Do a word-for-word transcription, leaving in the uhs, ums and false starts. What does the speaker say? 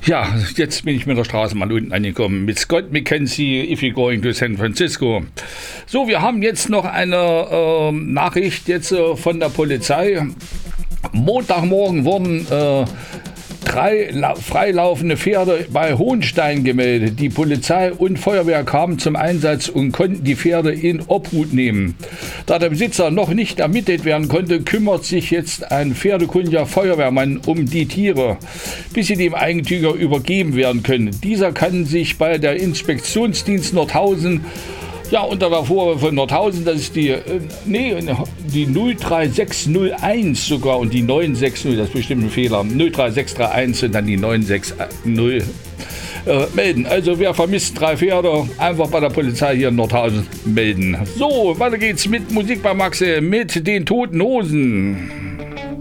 Ja, jetzt bin ich mit der Straße mal unten angekommen. Mit Scott McKenzie, If You're Going to San Francisco. So, wir haben jetzt noch eine äh, Nachricht jetzt äh, von der Polizei. Montagmorgen wurden äh, drei la- freilaufende Pferde bei Hohenstein gemeldet. Die Polizei und Feuerwehr kamen zum Einsatz und konnten die Pferde in Obhut nehmen. Da der Besitzer noch nicht ermittelt werden konnte, kümmert sich jetzt ein pferdekundiger Feuerwehrmann um die Tiere, bis sie dem Eigentümer übergeben werden können. Dieser kann sich bei der Inspektionsdienst Nordhausen Ja, unter der Vorwahl von Nordhausen, das ist die, äh, nee, die null drei sechs null eins sogar und die neun sechs null, das ist bestimmt ein Fehler, null drei sechs drei eins und dann die neun sechs null äh, melden. Also wer vermisst drei Pferde, einfach bei der Polizei hier in Nordhausen melden. So, weiter geht's mit Musik bei Maxe, mit den Toten Hosen.